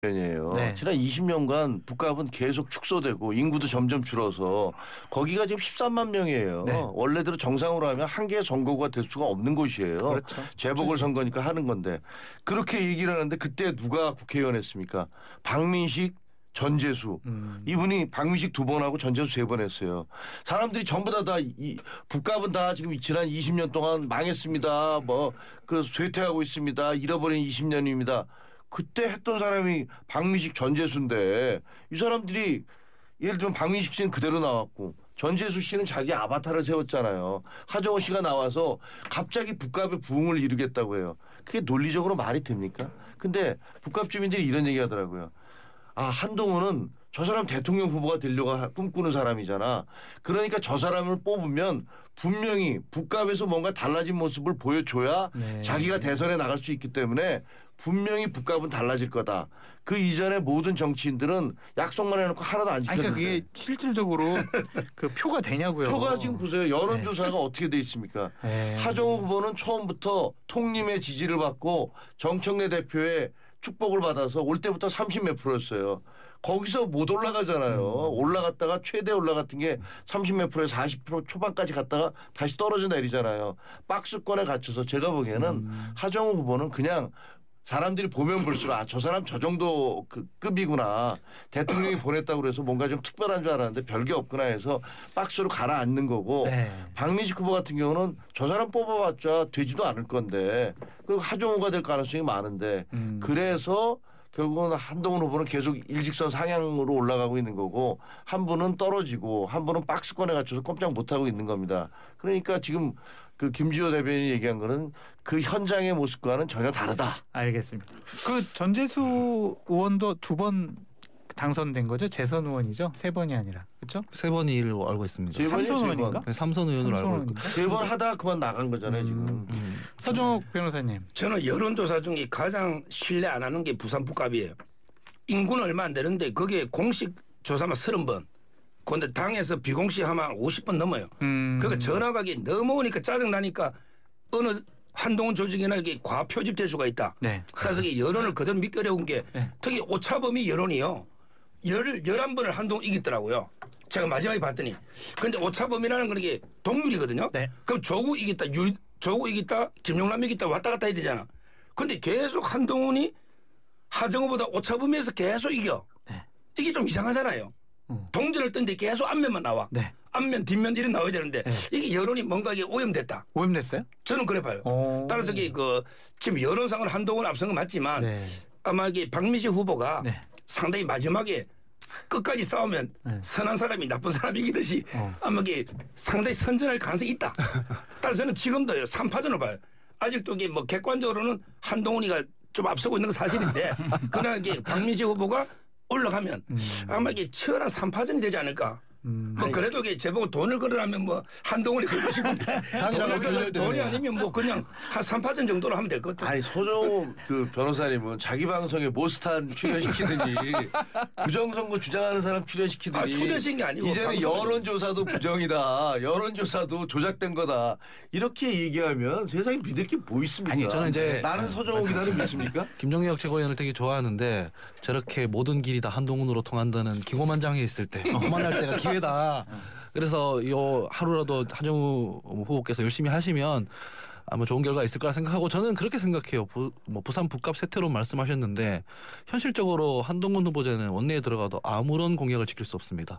이에요. 네. 지난 20년간 북값은 계속 축소되고 인구도 점점 줄어서 거기가 지금 13만 명이에요. 네. 원래대로 정상으로 하면 한 개의 선거가 될 수가 없는 곳이에요. 그렇죠. 재보궐선거니까 하는 건데 그렇게 얘기를 하는데 그때 누가 국회의원 했습니까? 박민식, 전재수. 이분이 박민식 2번 하고 전재수 3번 했어요. 사람들이 전부 다 이 북값은 다 지금 지난 20년 동안 망했습니다. 뭐 그 쇠퇴하고 있습니다. 잃어버린 20년입니다. 그때 했던 사람이 박민식, 전재수인데 이 사람들이 예를 들면 박민식 씨는 그대로 나왔고 전재수 씨는 자기 아바타를 세웠잖아요. 하정우 씨가 나와서 갑자기 북값의 부흥을 이루겠다고 해요. 그게 논리적으로 말이 됩니까? 근데 북값 주민들이 이런 얘기 하더라고요. 아, 한동훈은 저 사람 대통령 후보가 되려고 꿈꾸는 사람이잖아. 그러니까 저 사람을 뽑으면 분명히 북값에서 뭔가 달라진 모습을 보여줘야 네. 자기가 대선에 나갈 수 있기 때문에 분명히 북값은 달라질 거다. 그 이전에 모든 정치인들은 약속만 해놓고 하나도 안 지켰는데. 그러니까 그게 실질적으로 그 표가 되냐고요. 표가 지금 보세요. 여론조사가 어떻게 돼 있습니까? 네. 하정우 후보는 처음부터 통님의 지지를 받고 정청래 대표의 축복을 받아서 올 때부터 30몇 프로였어요. 거기서 못 올라가잖아요. 올라갔다가 최대 올라갔던 게 30몇 프로에서 40% 초반까지 갔다가 다시 떨어져 내리잖아요. 박스권에 갇혀서 제가 보기에는 하정우 후보는 그냥 사람들이 보면 볼수록 아, 저 사람 저 정도 그 급이구나. 대통령이 보냈다고 그래서 뭔가 좀 특별한 줄 알았는데 별게 없구나 해서 박스로 가라앉는 거고 네. 박민식 후보 같은 경우는 저 사람 뽑아봤자 되지도 않을 건데 그리고 하정우가 될 가능성이 많은데 그래서 결국은 한동훈 후보는 계속 일직선 상향으로 올라가고 있는 거고 한 분은 떨어지고 한 분은 박스권에 갇혀서 꼼짝 못하고 있는 겁니다. 그러니까 지금 그 김지호 대변인이 얘기한 거는 그 현장의 모습과는 전혀 다르다. 알겠습니다. 그 전재수 의원도 2번 당선된 거죠? 재선 의원이죠? 3번이 아니라. 그렇죠? 3번으로 알고 있습니다. 3선 의원인가? 네, 3선 의원으로 알고 있습니다. 3번 하다가 그만 나간 거잖아요 지금. 서정욱 변호사님. 저는 여론조사 중에 가장 신뢰 안 하는 게 부산 북값이에요. 인구는 얼마 안 되는데 거기에 공식 조사만 30번. 그런데 당에서 비공식 하면 50번 넘어요. 그러니까 전화가기 너무 오니까 짜증나니까 어느 한동훈 조직이나 이게 과표집될 수가 있다. 네. 그래서 이게 여론을 그대로 믿으려온 게 특히 오차범위 여론이요. 11번을 한동훈 이겼더라고요. 제가 마지막에 봤더니. 그런데 오차범위라는 건 이게 동률이거든요. 네. 그럼 조국 이겼다, 조국 이겼다, 김용남 이겼다 왔다 갔다 해야 되잖아. 그런데 계속 한동훈이 하정우보다 오차범위에서 계속 이겨. 네. 이게 좀 이상하잖아요. 동전을 뜬데 계속 앞면만 나와. 네. 앞면, 뒷면 이런 나와야 되는데 이게 여론이 뭔가 이게 오염됐다. 오염됐어요? 저는 그래 봐요. 따라서 이게 그 지금 여론상은 한동훈 앞선 건 맞지만 네. 아마 이게 박민식 후보가 네. 상당히 마지막에 끝까지 싸우면 선한 사람이 나쁜 사람이 이기듯이 아마 이게 상당히 선전할 가능성이 있다. 따라서 저는 지금도요 3파전을 봐요. 아직도 이게 뭐 객관적으로는 한동훈이가 좀 앞서고 있는 건 사실인데 그러나 이게 박민식 후보가 올라가면 아마 이게 치열한 3파전이 되지 않을까. 뭐 그래도 이게 제보고 돈을 걸으라면 뭐 한동훈이 그러고 싶은데 돈이 아니면 뭐 그냥 한 3파전 정도로 하면 될 것 같아요. 아니 소정 그 변호사님은 자기 방송에 모스탄 출연시키더니 부정선거 주장하는 사람 출연시키더니 출연시킨 게 아니고 이제는 방송에. 여론조사도 부정이다. 여론조사도 조작된 거다. 이렇게 얘기하면 세상에 믿을 게 뭐 있습니까? 아니, 저는 이제 나는 서정호 기자를 믿습니까? 김정혁 최고위원을 되게 좋아하는데 저렇게 모든 길이 다 한동훈으로 통한다는 기고만장해 있을 때 그만할 때가 기회다. 그래서 요 하루라도 하정우 후보께서 열심히 하시면 아마 좋은 결과가 있을 거라 생각하고 저는 그렇게 생각해요. 뭐 부산 북값 세태로 말씀하셨는데 현실적으로 한동훈 후보자는 원내에 들어가도 아무런 공약을 지킬 수 없습니다.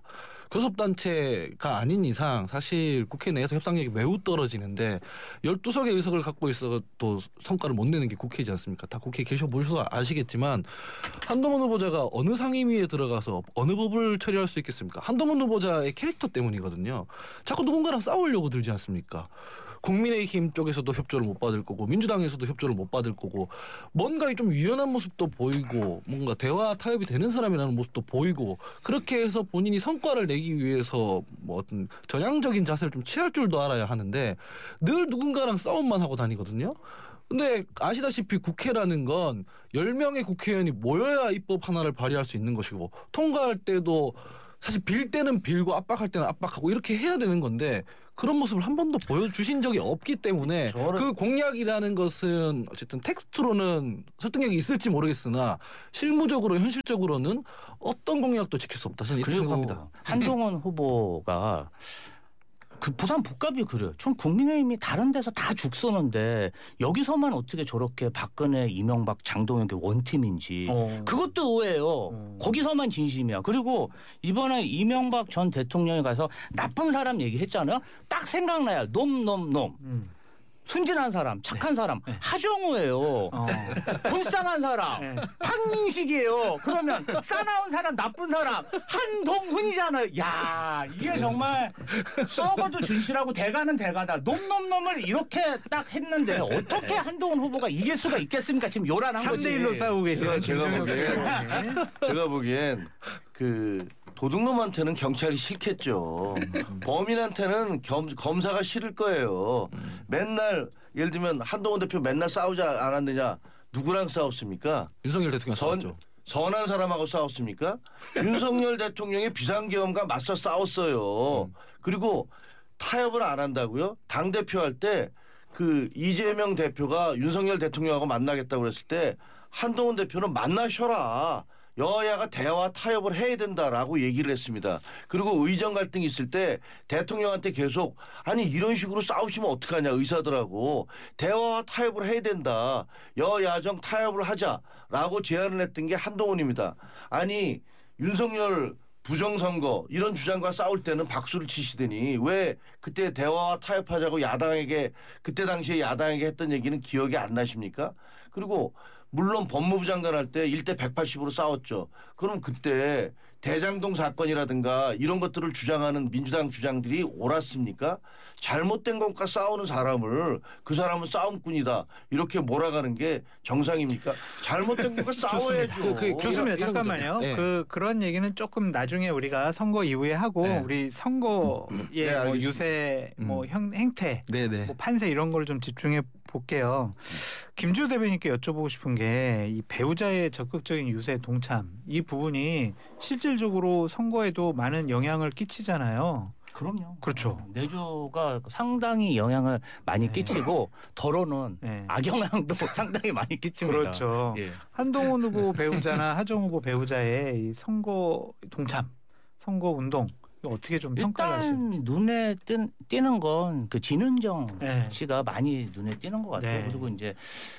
교섭단체가 아닌 이상 사실 국회 내에서 협상력이 매우 떨어지는데 12석의 의석을 갖고 있어도 성과를 못 내는 게 국회이지 않습니까? 다 국회에 계셔보셔서 아시겠지만 한동훈 후보자가 어느 상임위에 들어가서 어느 법을 처리할 수 있겠습니까? 한동훈 후보자의 캐릭터 때문이거든요. 자꾸 누군가랑 싸우려고 들지 않습니까? 국민의힘 쪽에서도 협조를 못 받을 거고 민주당에서도 협조를 못 받을 거고 뭔가 좀 유연한 모습도 보이고 뭔가 대화 타협이 되는 사람이라는 모습도 보이고 그렇게 해서 본인이 성과를 내기 위해서 뭐 어떤 전향적인 자세를 좀 취할 줄도 알아야 하는데 늘 누군가랑 싸움만 하고 다니거든요. 근데 아시다시피 국회라는 건 10명의 국회의원이 모여야 입법 하나를 발의할 수 있는 것이고 통과할 때도 사실 빌 때는 빌고 압박할 때는 압박하고 이렇게 해야 되는 건데 그런 모습을 한 번도 보여주신 적이 없기 때문에 그 공약이라는 것은 어쨌든 텍스트로는 설득력이 있을지 모르겠으나 실무적으로 현실적으로는 어떤 공약도 지킬 수 없다. 저는 이렇게 생각합니다. 한동훈 후보가 그 부산 북갑이 그래요. 전 국민의힘이 다른 데서 다 죽 쏘는데 여기서만 어떻게 저렇게 박근혜, 이명박, 장동혁의 원팀인지 그것도 의외예요. 거기서만 진심이야. 그리고 이번에 이명박 전 대통령이 가서 나쁜 사람 얘기했잖아요. 딱 생각나요. 놈. 순진한 사람, 착한 사람, 하정우예요. 불쌍한 사람, 박민식이에요. 그러면 싸나운 사람, 나쁜 사람, 한동훈이잖아요. 야, 이게 정말 썩어도 준실하고 대가는 대가다. 놈을 이렇게 딱 했는데 어떻게 한동훈 후보가 이길 수가 있겠습니까? 지금 요란한 거지. 3대1로 싸우고 계시는 제가 보기엔 그 도둑놈한테는 경찰이 싫겠죠. 범인한테는 검사가 싫을 거예요. 맨날 예를 들면 한동훈 대표 맨날 싸우지 않았느냐. 누구랑 싸웠습니까? 윤석열 대통령 싸웠죠. 선한 사람하고 싸웠습니까? 윤석열 대통령의 비상계엄과 맞서 싸웠어요. 그리고 타협을 안 한다고요? 당대표 할 때 그 이재명 대표가 윤석열 대통령하고 만나겠다고 그랬을 때 한동훈 대표는 만나셔라. 여야가 대화 타협을 해야 된다라고 얘기를 했습니다. 그리고 의정 갈등이 있을 때 대통령한테 계속 아니 이런 식으로 싸우시면 어떡하냐 의사들하고 대화와 타협을 해야 된다. 여야정 타협을 하자라고 제안을 했던 게 한동훈입니다. 아니 윤석열 부정선거 이런 주장과 싸울 때는 박수를 치시더니 왜 그때 대화와 타협하자고 야당에게 그때 당시에 야당에게 했던 얘기는 기억이 안 나십니까? 그리고 물론 법무부 장관 할 때 1대 180으로 싸웠죠. 그럼 그때 대장동 사건이라든가 이런 것들을 주장하는 민주당 주장들이 옳았습니까? 잘못된 것과 싸우는 사람을 그 사람은 싸움꾼이다. 이렇게 몰아가는 게 정상입니까? 잘못된 것과 싸워야죠. 좋습니다. 잠깐만요. 네. 그런 얘기는 조금 나중에 우리가 선거 이후에 하고 우리 선거의 뭐 유세, 뭐 행태, 뭐 판세 이런 걸 좀 집중해 볼게요. 김주호 대변인께 여쭤보고 싶은 게 이 배우자의 적극적인 유세 동참 이 부분이 실질적으로 선거에도 많은 영향을 끼치잖아요. 그럼요. 그렇죠. 내조가 상당히 영향을 많이 끼치고 덜어는 악영향도 상당히 많이 끼칩니다. 그렇죠. 한동훈 후보 배우자나 하정우 후보 배우자의 이 선거 동참, 선거 운동 어떻게 좀 평가를 하실지. 일단 눈에 띄는 건 그 진은정 씨가 많이 눈에 띄는 것 같아요. 그리고 이제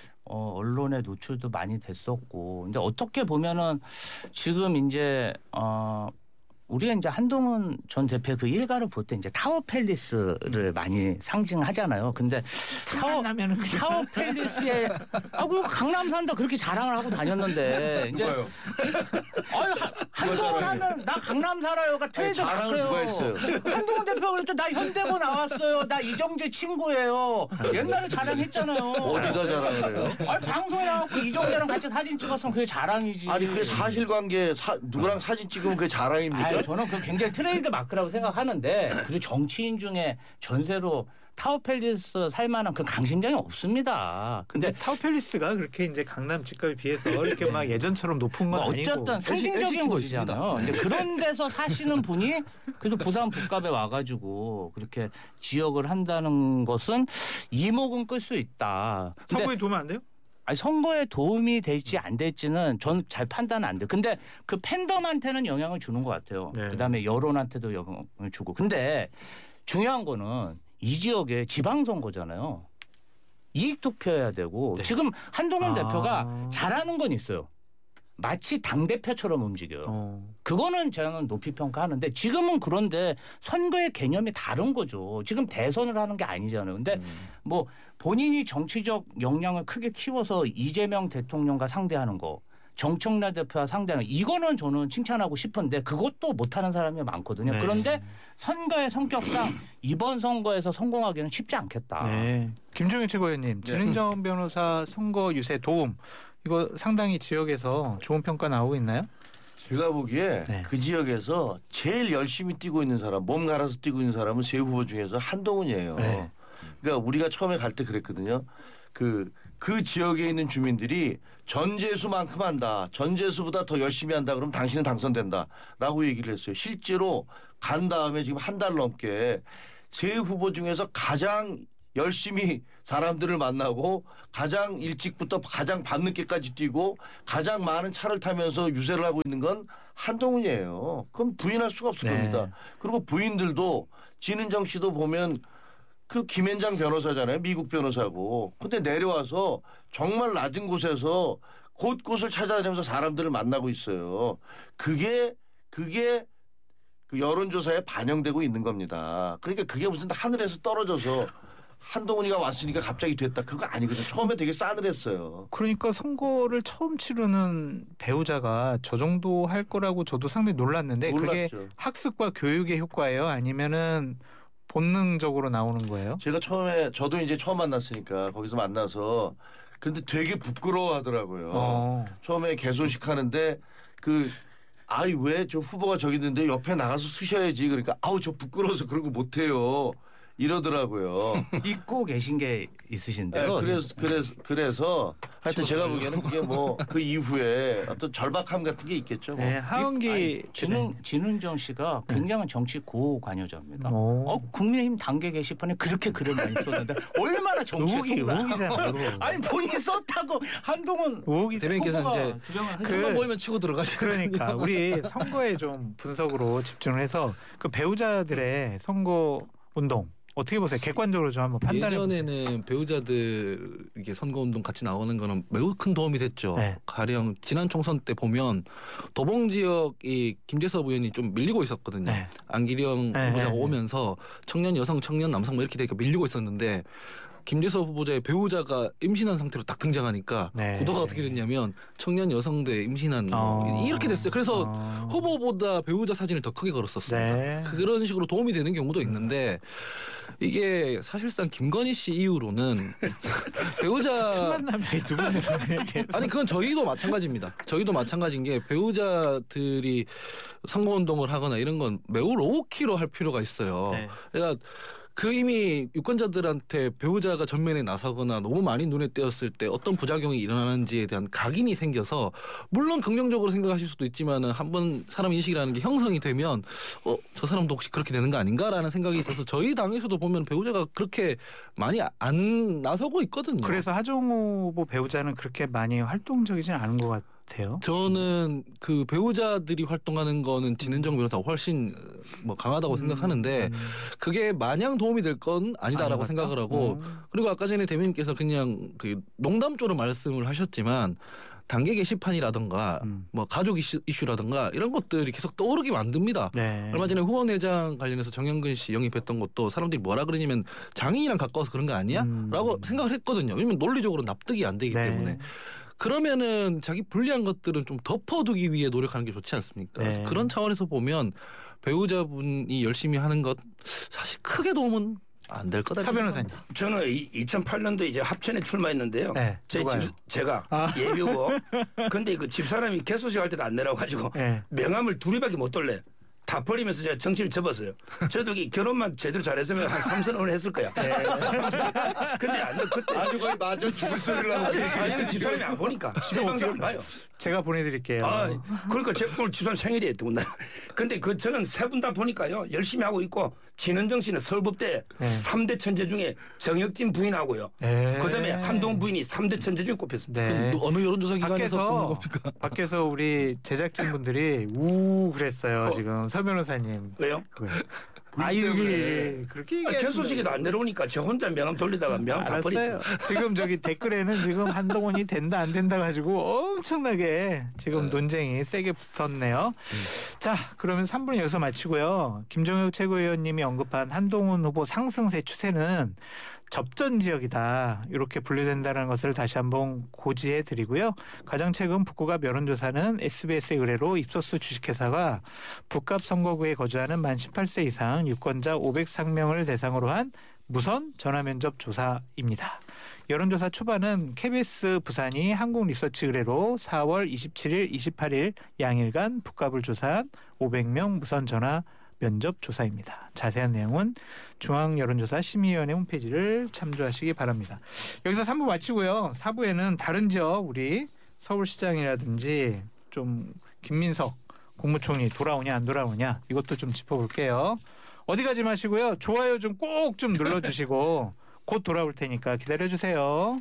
언론에 노출도 많이 됐었고 이제 어떻게 보면은 지금 이제 우리가 이제 한동훈 전 대표의 그 일가를 볼 때 이제 타워 팰리스를 많이 상징하잖아요. 근데 타워 팰리스에 그리고 강남 산다 그렇게 자랑을 하고 다녔는데 이제 한동훈 하면 나 강남 살아요가 트레이드 자랑을 누가 했어요? 한동훈 대표가 그랬죠. 나 현대고 나왔어요. 나 이정재 친구예요. 옛날에 자랑했잖아요. 어디다 자랑을 해요? 방송에 나와서 이정재랑 같이 사진 찍었으면 그게 자랑이지. 아니 그게 사실관계 누구랑 사진 찍으면 그게 자랑입니까? 저는 그 굉장히 트레이드 마크라고 생각하는데 그리고 정치인 중에 전세로 타워팰리스 살만한 그 강심장이 없습니다. 근데 타워팰리스가 그렇게 이제 강남 집값에 비해서 이렇게 막 예전처럼 높은 건 아니고 어쨌든 상징적인 곳이잖아요. 근데 그런 데서 사시는 분이 그래서 부산 북갑에 와가지고 그렇게 지역을 한다는 것은 이목은 끌 수 있다. 선거에 도움 안 돼요? 아니 선거에 도움이 될지 안 될지는 저는 잘 판단 안 돼요. 근데 그 팬덤한테는 영향을 주는 것 같아요. 그다음에 여론한테도 영향을 주고. 근데 중요한 거는 이 지역의 지방선거잖아요. 이익 투표해야 되고 지금 한동훈 대표가 잘하는 건 있어요. 마치 당대표처럼 움직여요. 그거는 저는 높이 평가하는데 지금은 그런데 선거의 개념이 다른 거죠. 지금 대선을 하는 게 아니잖아요. 근데 뭐 본인이 정치적 역량을 크게 키워서 이재명 대통령과 상대하는 거 정청래 대표와 상대하는 이거는 저는 칭찬하고 싶은데 그것도 못하는 사람이 많거든요. 그런데 선거의 성격상 이번 선거에서 성공하기는 쉽지 않겠다. 김종인 최고위원님, 진은정 변호사 선거 유세 도움 이거 상당히 지역에서 좋은 평가 나오고 있나요? 제가 보기에 그 지역에서 제일 열심히 뛰고 있는 사람, 몸 갈아서 뛰고 있는 사람은 세 후보 중에서 한동훈이에요. 그러니까 우리가 처음에 갈 때 그랬거든요. 그 지역에 있는 주민들이 전재수만큼 한다. 전재수보다 더 열심히 한다. 그러면 당신은 당선된다라고 얘기를 했어요. 실제로 간 다음에 지금 한 달 넘게 세 후보 중에서 가장 열심히 사람들을 만나고 가장 일찍부터 가장 밤늦게까지 뛰고 가장 많은 차를 타면서 유세를 하고 있는 건 한동훈이에요. 그럼 부인할 수가 없을 겁니다. 그리고 부인들도 진은정 씨도 보면 그 김앤장 변호사잖아요. 미국 변호사고. 근데 내려와서 정말 낮은 곳에서 곳곳을 찾아다니면서 사람들을 만나고 있어요. 그게 그 여론조사에 반영되고 있는 겁니다. 그러니까 그게 무슨 하늘에서 떨어져서 한동훈이가 왔으니까 갑자기 됐다. 그거 아니거든요. 처음에 되게 싸늘했어요. 그러니까 선거를 처음 치르는 배우자가 저 정도 할 거라고 저도 상당히 놀랐는데 놀랐죠. 그게 학습과 교육의 효과예요? 아니면은 본능적으로 나오는 거예요? 제가 저도 이제 처음 만났으니까 거기서 만나서 그런데 되게 부끄러워하더라고요. 처음에 개소식 하는데 아이 왜 저 후보가 저기 있는데 옆에 나가서 쓰셔야지. 그러니까 아우 저 부끄러워서 그런 거 못해요. 이러더라고요. 잊고 계신 게 있으신데요. 네, 그래서 하여튼 제가 보기에는 그게 뭐 그 이후에 어떤 절박함 같은 게 있겠죠. 뭐. 네, 하은기 진은정 씨가 굉장한 정치 고관여자입니다. 국민의힘 단계 게시판에 그렇게 글을 많이 썼는데 얼마나 정치에 의혹이잖아요. 아니 본인이 썼다고 한동훈 대변인께서 이제 주장을 모이면 치고 들어가시는 그러니까 우리 선거에 좀 분석으로 집중을 해서 그 배우자들의 선거 운동 어떻게 보세요? 객관적으로 좀 한번 판단해 보세요. 예전에는 배우자들 이게 선거운동 같이 나오는 거는 매우 큰 도움이 됐죠. 네. 가령 지난 총선 때 보면 도봉 지역이 김재섭 의원이 좀 밀리고 있었거든요. 네. 안기령 후보자가 오면서 청년 여성, 청년 남성 뭐 이렇게 되니까 밀리고 있었는데 김재섭 후보자의 배우자가 임신한 상태로 딱 등장하니까 구도가 어떻게 됐냐면 청년 여성 대 임신한 이렇게 됐어요. 그래서 후보보다 배우자 사진을 더 크게 걸었었습니다. 그런 식으로 도움이 되는 경우도 있는데 이게 사실상 김건희 씨 이후로는 배우자 아니 그건 저희도 마찬가지입니다. 저희도 마찬가지인 게 배우자들이 선거운동을 하거나 이런 건 매우 로우키로 할 필요가 있어요. 그러니까 이미 유권자들한테 배우자가 전면에 나서거나 너무 많이 눈에 띄었을 때 어떤 부작용이 일어나는지에 대한 각인이 생겨서 물론 긍정적으로 생각하실 수도 있지만은 한번 사람 인식이라는 게 형성이 되면 저 사람도 혹시 그렇게 되는 거 아닌가라는 생각이 있어서 저희 당에서도 보면 배우자가 그렇게 많이 안 나서고 있거든요. 그래서 하정우 후보 배우자는 그렇게 많이 활동적이진 않은 것 같아요. 저는 그 배우자들이 활동하는 거는 진은정 변호사가 훨씬 뭐 강하다고 생각하는데 그게 마냥 도움이 될 건 아니다라고 생각을 하고 그리고 아까 전에 대변인께서 그냥 그 농담조로 말씀을 하셨지만 단계 게시판이라든가 뭐 가족 이슈라든가 이런 것들이 계속 떠오르게 만듭니다. 얼마 전에 후원회장 관련해서 정영근 씨 영입했던 것도 사람들이 뭐라 그러냐면 장인이랑 가까워서 그런 거 아니야? 라고 생각을 했거든요. 왜냐면 논리적으로 납득이 안 되기 때문에. 그러면은 자기 불리한 것들은 좀 덮어두기 위해 노력하는 게 좋지 않습니까? 그래서 그런 차원에서 보면 배우자분이 열심히 하는 것 사실 크게 도움은 안 될 거다. 사 변호사님. 저는 2008년도에 이제 합천에 출마했는데요. 제가 예비고. 근데 그 집사람이 개소식 할 때도 안 내려가지고 명함을 둘이밖에 못 돌래. 다 버리면서 제가 정치를 접었어요. 저도 결혼만 제대로 잘했으면 한 3선을 했을 거야. 근데 안 돼. 그때 아주 거의 맞아 죽을 소리를 하고 아니 집사람이 안 보니까 제 방송 안 봐요. 제가 보내드릴게요. 그러니까 제 오늘 집사람 생일이에요. 더군다나. 근데 저는 세 분 다 보니까요. 열심히 하고 있고 진은정 씨는 서울법대 3대 천재 중에 정혁진 부인하고요. 그다음에 한동훈 부인이 3대 천재 중에 꼽혔습니다. 어느 여론조사 기관에서 뽑는 겁니까? 밖에서 우리 제작진분들이 그랬어요. 지금 서 변호사님. 왜요? 아이들이 그렇게 얘기하시는 개소식에도 안 내려오니까 저 혼자 명함 돌리다가 명함 다 버렸죠. 지금 저기 댓글에는 지금 한동훈이 된다 안 된다 가지고 엄청나게 지금 논쟁이 세게 붙었네요. 자, 그러면 3부는 여기서 마치고요. 김종혁 최고위원님이 언급한 한동훈 후보 상승세 추세는 접전 지역이다 이렇게 분류된다는 것을 다시 한번 고지해 드리고요. 가장 최근 북구갑 여론조사는 SBS의 의뢰로 ipsos 주식회사가 북갑 선거구에 거주하는 만 18세 이상 유권자 503명을 대상으로 한 무선 전화면접 조사입니다. 여론조사 초반은 KBS 부산이 한국리서치 의뢰로 4월 27일, 28일 양일간 북갑을 조사한 500명 무선 전화 면접 조사입니다. 자세한 내용은 중앙여론조사 심의위원회 홈페이지를 참조하시기 바랍니다. 여기서 3부 마치고요. 4부에는 다른 지역 우리 서울시장이라든지 좀 김민석 국무총리 돌아오냐 안 돌아오냐 이것도 좀 짚어볼게요. 어디 가지 마시고요. 좋아요 좀 꼭 좀 눌러주시고 곧 돌아올 테니까 기다려주세요.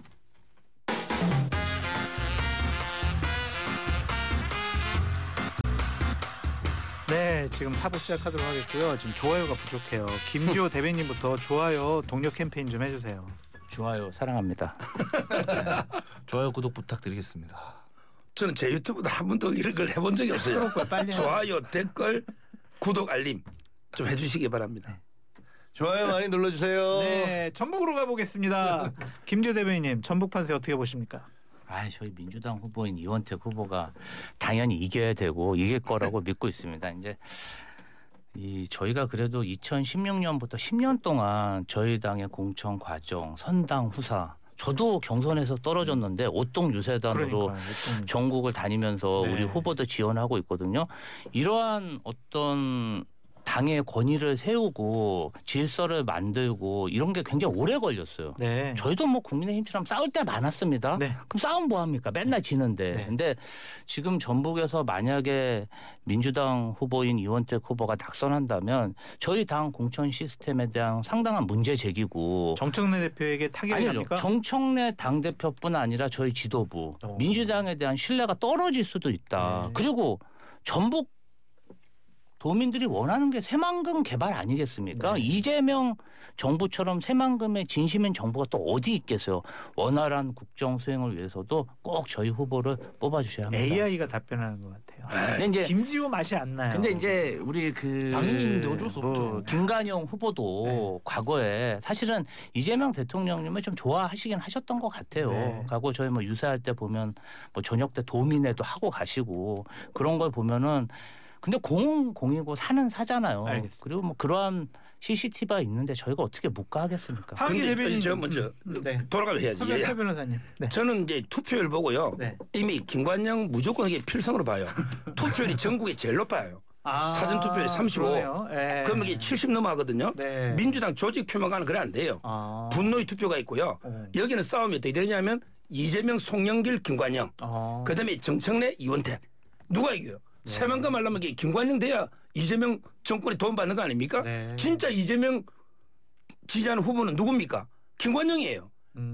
네, 지금 4부 시작하도록 하겠고요. 지금 좋아요가 부족해요. 김지호 대변인부터 좋아요 동료 캠페인 좀 해주세요. 좋아요 사랑합니다. 좋아요 구독 부탁드리겠습니다. 저는 제 유튜브도 한 번도 이런 걸 해본 적이 없어요. 좋아요, 댓글, 구독, 알림 좀 해주시기 바랍니다. 좋아요 많이 눌러주세요. 네, 전북으로 가보겠습니다. 김지호 대변인님, 전북 판세 어떻게 보십니까? 저희 민주당 후보인 이원택 후보가 당연히 이겨야 되고 이길 거라고 믿고 있습니다. 이제 저희가 그래도 2016년부터 10년 동안 저희 당의 공천 과정, 선당 후사, 저도 경선에서 떨어졌는데 오동 유세단으로 전국을 다니면서 우리 후보도 지원하고 있거든요. 이러한 어떤 당의 권위를 세우고 질서를 만들고 이런 게 굉장히 오래 걸렸어요. 네. 저희도 뭐 국민의힘처럼 싸울 때 많았습니다. 네. 그럼 싸움 뭐 합니까? 맨날 지는데. 네. 근데 지금 전북에서 만약에 민주당 후보인 이원택 후보가 낙선한다면 저희 당 공천 시스템에 대한 상당한 문제 제기고. 정청래 대표에게 타격이 갑니까? 정청래 당대표뿐 아니라 저희 지도부 민주당에 대한 신뢰가 떨어질 수도 있다. 그리고 전북 도민들이 원하는 게 새만금 개발 아니겠습니까? 이재명 정부처럼 새만금의 진심인 정부가 또 어디 있겠어요. 원활한 국정 수행을 위해서도 꼭 저희 후보를 뽑아주셔야 합니다. AI가 답변하는 것 같아요. 근데 이제 김지호 맛이 안 나요. 근데 이제 우리 당연히 어쩔 수 없죠. 김관영 후보도 과거에 사실은 이재명 대통령님을 좀 좋아하시긴 하셨던 것 같아요. 과거 저희 뭐 유세할 때 보면 뭐 저녁 때 도민회도 하고 가시고 그런 걸 보면은. 근데 공이고 사는 사잖아요. 알겠습니다. 그리고 뭐 그러한 CCTV가 있는데 저희가 어떻게 묵과하겠습니까? 하기 대변인 저 먼저 돌아가면 해야지. 서 변호사님. 네. 저는 이제 투표율 보고요. 이미 김관영 무조건 이게 필승으로 봐요. 투표율이 전국에 제일 높아요. 사전 투표율이 35. 그러면 이게 70 넘어가거든요. 민주당 조직 표명과는 그래 안 돼요. 분노의 투표가 있고요. 여기는 싸움이 어떻게 되냐면 이재명, 송영길, 김관영. 그다음에 정청래, 이원택. 누가 이겨요? 새만금 하려면 김관영 돼야 이재명 정권이 도움받는 거 아닙니까? 진짜 이재명 지지하는 후보는 누굽니까? 김관영이에요.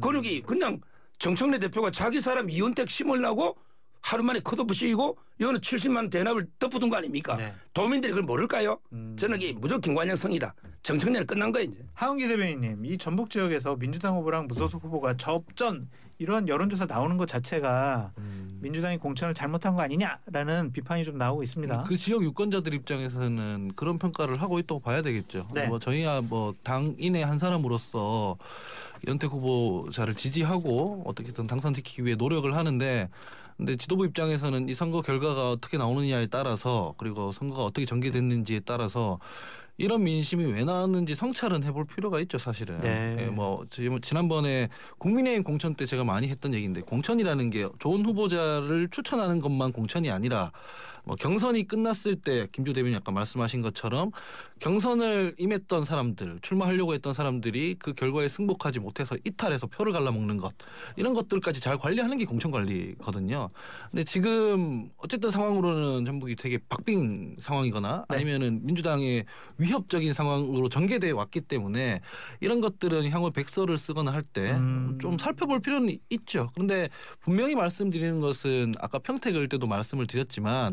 그냥 정청래 대표가 자기 사람 이원택 심으려고 하루 만에 컷오프 시키고 이거는 70만 대납을 덮어둔 거 아닙니까? 도민들이 그걸 모를까요? 저는 이게 무조건 김관영 성이다. 정청래는 끝난 거예요. 이제. 하은기 대변인님, 이 전북 지역에서 민주당 후보랑 무소속 후보가 접전 이런 여론조사 나오는 것 자체가 민주당이 공천을 잘못한 거 아니냐라는 비판이 좀 나오고 있습니다. 그 지역 유권자들 입장에서는 그런 평가를 하고 있다고 봐야 되겠죠. 뭐 저희야 뭐 당인의 한 사람으로서 이원택 후보자를 지지하고 어떻게든 당선시키기 위해 노력을 하는데 근데 지도부 입장에서는 이 선거 결과가 어떻게 나오느냐에 따라서 그리고 선거가 어떻게 전개됐는지에 따라서 이런 민심이 왜 나왔는지 성찰은 해볼 필요가 있죠, 사실은. 뭐 지난번에 국민의힘 공천 때 제가 많이 했던 얘기인데 공천이라는 게 좋은 후보자를 추천하는 것만 공천이 아니라 뭐 경선이 끝났을 때 김지호 대변인 아까 말씀하신 것처럼 경선을 임했던 사람들, 출마하려고 했던 사람들이 그 결과에 승복하지 못해서 이탈해서 표를 갈라먹는 것 이런 것들까지 잘 관리하는 게 공천 관리거든요. 근데 지금 어쨌든 상황으로는 전북이 되게 박빙 상황이거나 아니면은 민주당의 위협적인 상황으로 전개돼 왔기 때문에 이런 것들은 향후 백서를 쓰거나 할 때 좀 살펴볼 필요는 있죠. 그런데 분명히 말씀드리는 것은 아까 평택을 때도 말씀을 드렸지만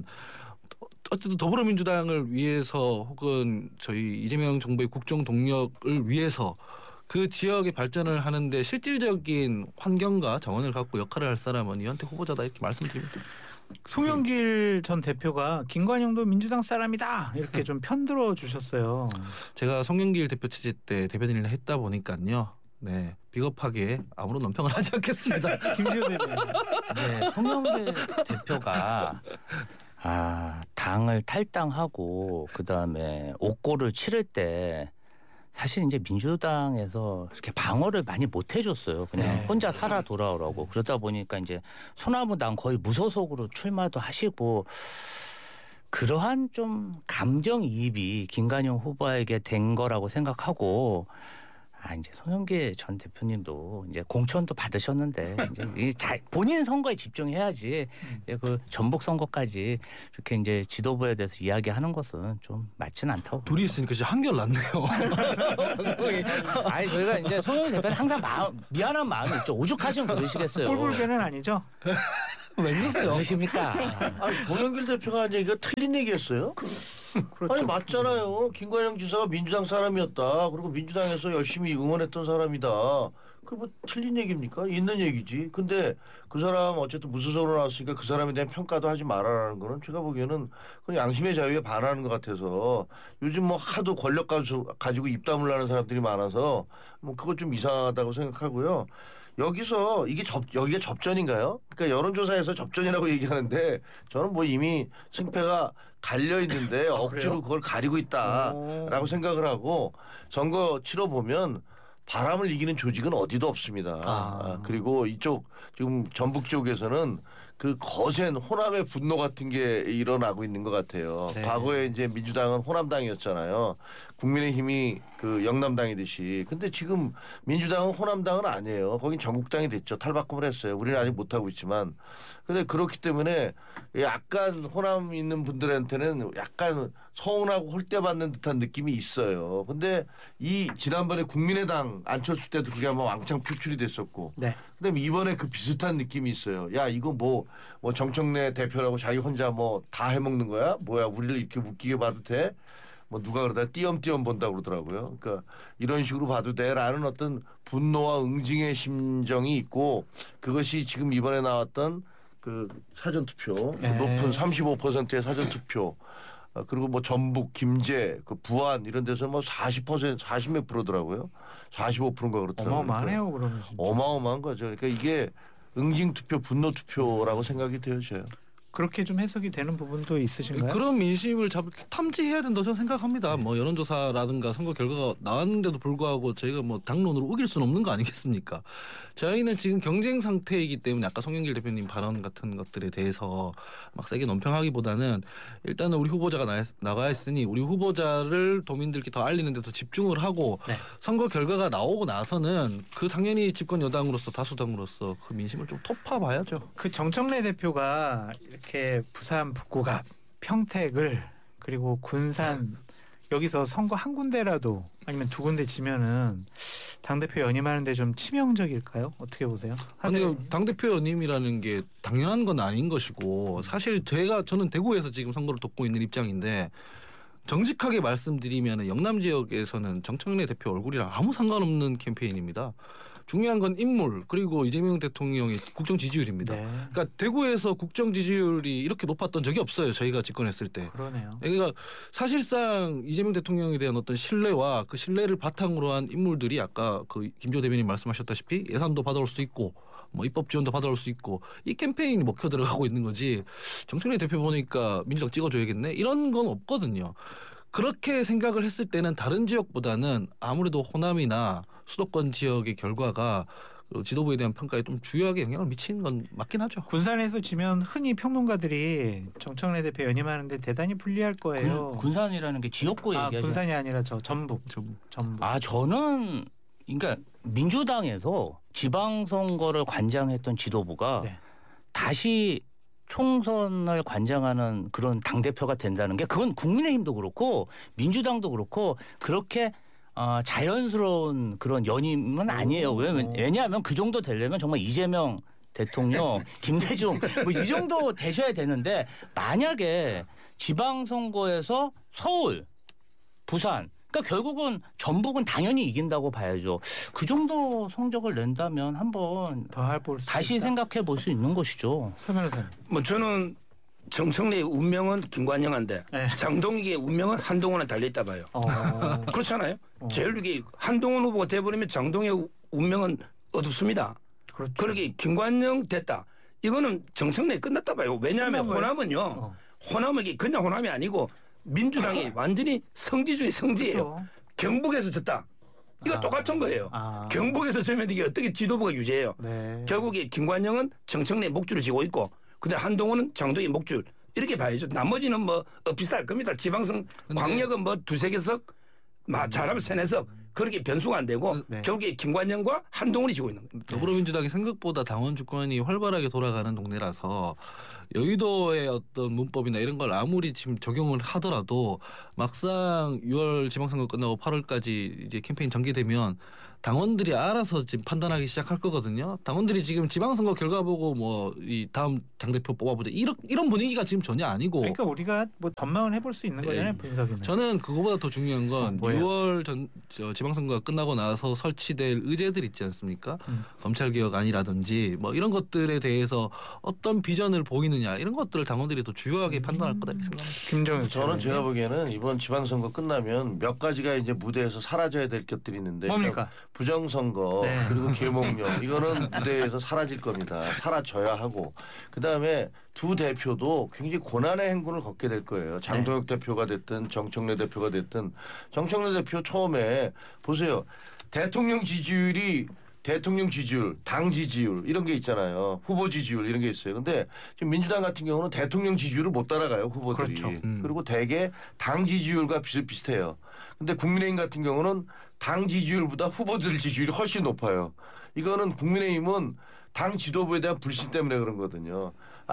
어쨌든 더불어민주당을 위해서 혹은 저희 이재명 정부의 국정 동력을 위해서 그 지역의 발전을 하는데 실질적인 환경과 자원을 갖고 역할을 할 사람은 이원택 후보자다 이렇게 말씀드립니다. 송영길 전 대표가 김관영도 민주당 사람이다 이렇게 좀 편들어 주셨어요. 제가 송영길 대표 취재 때 대변인을 했다 보니까요. 네, 비겁하게 아무런 논평을 하지 않겠습니다. 김지호 대변인. 네, 송영길 대표가 당을 탈당하고 그다음에 옥고를 치를 때 사실 이제 민주당에서 이렇게 방어를 많이 못 해줬어요. 그냥 혼자 살아 돌아오라고. 그러다 보니까 이제 소나무당 거의 무소속으로 출마도 하시고 그러한 좀 감정이입이 김관영 후보에게 된 거라고 생각하고 이제 송영길 전 대표님도 이제 공천도 받으셨는데 이제 본인 선거에 집중해야지. 그 전북 선거까지 이렇게 이제 지도부에 대해서 이야기하는 것은 좀 맞지는 않다고. 둘이 있으니까 진짜 한결 낫네요. 아니 저희가 이제 송영길 대표는 항상 미안한 마음이 있죠. 오죽하시면 그러시겠어요. 꼴불견은 아니죠. 왜 그러세요? 그러십니까? 아니 송영길 대표가 한 얘기가 틀린 얘기였어요? 그렇죠. 아니 맞잖아요. 김관영 지사가 민주당 사람이었다. 그리고 민주당에서 열심히 응원했던 사람이다. 그 뭐 틀린 얘기입니까? 있는 얘기지. 근데 그 사람 어쨌든 무소속으로 나왔으니까 그 사람에 대한 평가도 하지 말아라는 거는 제가 보기에는 그냥 양심의 자유에 반하는 것 같아서 요즘 뭐 하도 권력 가지고 입 다물라는 사람들이 많아서 뭐 그거 좀 이상하다고 생각하고요. 여기서 여기가 접전인가요? 그러니까 여론조사에서 접전이라고 얘기하는데 저는 뭐 이미 승패가 갈려 있는데 억지로 그걸 가리고 있다라고 생각을 하고 선거 치러 보면 바람을 이기는 조직은 어디도 없습니다. 그리고 이쪽 지금 전북 쪽에서는 그 거센 호남의 분노 같은 게 일어나고 있는 것 같아요. 네. 과거에 이제 민주당은 호남당이었잖아요. 국민의힘이 그 영남당이듯이. 근데 지금 민주당은 호남당은 아니에요. 거긴 전국당이 됐죠. 탈바꿈을 했어요. 우리는 아직 못하고 있지만. 근데 그렇기 때문에 약간 호남 있는 분들한테는 약간 서운하고 홀대받는 듯한 느낌이 있어요. 근데 이 지난번에 국민의당 안철수 때도 그게 아마 왕창 표출이 됐었고. 네. 그다음에 이번에 그 비슷한 느낌이 있어요. 야 이거 뭐 정청래 대표라고 자기 혼자 뭐 다 해먹는 거야? 뭐야 우리를 이렇게 웃기게 봐도 돼? 뭐 누가 그러다 띄엄띄엄 본다고 그러더라고요. 그러니까 이런 식으로 봐도 돼라는 어떤 분노와 응징의 심정이 있고 그것이 지금 이번에 나왔던 그 사전투표 그 높은 35%의 사전투표 그리고 뭐 전북, 김제, 그 부안 이런 데서 뭐 40%, 40몇 프로더라고요. 45%인가 그렇더라고요. 어마어마하네요, 그러면. 진짜. 어마어마한 거죠. 그러니까 이게 응징 투표, 분노 투표라고 생각이 되어져요. 그렇게 좀 해석이 되는 부분도 있으신가요? 그런 민심을 탐지해야 된다고 저는 생각합니다. 뭐 여론조사라든가 선거 결과가 나왔는데도 불구하고 저희가 뭐 당론으로 우길 수는 없는 거 아니겠습니까? 저희는 지금 경쟁 상태이기 때문에 아까 송영길 대표님 발언 같은 것들에 대해서 막 세게 논평하기보다는 일단은 우리 후보자가 나가 있으니 우리 후보자를 도민들께 더 알리는 데 더 집중을 하고 네. 선거 결과가 나오고 나서는 그 당연히 집권 여당으로서 다수당으로서 그 민심을 좀 톱파봐야죠. 그 정청래 대표가 이렇게 부산 북구갑, 평택을 그리고 군산 여기서 선거 한 군데라도 아니면 두 군데 지면은 당대표 연임하는데 좀 치명적일까요? 어떻게 보세요? 아니 당대표 연임이라는 게 당연한 건 아닌 것이고 사실 저는 대구에서 지금 선거를 돕고 있는 입장인데 정직하게 말씀드리면 영남 지역에서는 정청래 대표 얼굴이랑 아무 상관없는 캠페인입니다. 중요한 건 인물 그리고 이재명 대통령의 국정 지지율입니다. 네. 그러니까 대구에서 국정 지지율이 이렇게 높았던 적이 없어요. 저희가 집권했을 때. 그러네요. 그러니까 사실상 이재명 대통령에 대한 어떤 신뢰와 그 신뢰를 바탕으로 한 인물들이 아까 그 김조 대변인 말씀하셨다시피 예산도 받아올 수 있고 뭐 입법 지원도 받아올 수 있고 이 캠페인이 먹혀 들어가고 있는 거지. 정청래 대표 보니까 민주당 찍어줘야겠네 이런 건 없거든요. 그렇게 생각을 했을 때는 다른 지역보다는 아무래도 호남이나 수도권 지역의 결과가 지도부에 대한 평가에 좀 주요하게 영향을 미치는 건 맞긴 하죠. 군산에서 지면 흔히 평론가들이 정청래 대표 연임하는데 대단히 불리할 거예요. 군산이라는 게 지역구 얘기하죠. 군산이 아니라 전북. 저는 그러니까 민주당에서 지방선거를 관장했던 지도부가 네. 다시 총선을 관장하는 그런 당대표가 된다는 게 그건 국민의힘도 그렇고 민주당도 그렇고 그렇게 자연스러운 그런 연임은 아니에요. 왜냐하면 그 정도 되려면 정말 이재명 대통령, 김대중 뭐 이 정도 되셔야 되는데 만약에 지방선거에서 서울, 부산 그러니까 결국은 전북은 당연히 이긴다고 봐야죠. 그 정도 성적을 낸다면 한번 다시 생각해 볼 수 있는 것이죠. 서 변호사님. 뭐 저는 정청래의 운명은 김관영한데 네. 장동익의 운명은 한동훈에 달려있다 봐요. 그렇잖아요. 제일 이게 한동훈 후보가 돼버리면 장동익의 운명은 어둡습니다. 그렇죠. 그러게 김관영 됐다. 이거는 정청래에 끝났다 봐요. 왜냐하면 호남은요. 호남은 그냥 호남이 아니고 민주당이 완전히 성지 중에 성지예요. 그렇죠. 경북에서 졌다. 이거 똑같은 거예요. 경북에서 져면 이게 어떻게 지도부가 유지해요. 네. 결국에 김관영은 정청래 목줄을 쥐고 있고 근데 한동훈은 장동희 목줄 이렇게 봐야죠. 나머지는 뭐 비슷할 겁니다. 지방선 광역은 뭐 두세 개석 잘하면 세네 석 그렇게 변수가 안 되고 결국에 김관영과 한동훈이 지고 있는 거예요. 더불어민주당이 생각보다 당원 주권이 활발하게 돌아가는 동네라서 여의도의 어떤 문법이나 이런 걸 아무리 지금 적용을 하더라도 막상 6월 지방선거 끝나고 8월까지 이제 캠페인 전개되면 당원들이 알아서 지금 판단하기 시작할 거거든요. 당원들이 지금 지방선거 결과 보고 뭐 이 다음 당대표 뽑아보자 이런 분위기가 지금 전혀 아니고. 그러니까 우리가 뭐 전망을 해볼 수 있는 거잖아요. 분석이는. 저는 그거보다 더 중요한 건 6월 지방선거가 끝나고 나서 설치될 의제들 있지 않습니까? 검찰개혁안이라든지 뭐 이런 것들에 대해서 어떤 비전을 보이느냐 이런 것들을 당원들이 더 주요하게 판단할 거다 이렇게 생각합니다. 김정은 저는 제가 보기에는 이번 지방선거 끝나면 몇 가지가 이제 무대에서 사라져야 될 것들이 있는데 뭡니까? 부정선거 그리고 계몽령 이거는 무대에서 사라질 겁니다. 사라져야 하고 그다음에 두 대표도 굉장히 고난의 행군을 걷게 될 거예요. 장동혁 대표가 됐든 정청래 대표가 됐든 정청래 대표 처음에 보세요. 대통령 지지율, 당 지지율 이런 게 있잖아요. 후보 지지율 이런 게 있어요. 근데 지금 민주당 같은 경우는 대통령 지지율을 못 따라가요. 후보들이. 그렇죠. 그리고 대개 당 지지율과 비슷비슷해요. 근데 국민의힘 같은 경우는 당 지지율보다 후보들 지지율이 훨씬 높아요. 이거는 국민의힘은 당 지도부에 대한 불신 때문에 그런 거거든요.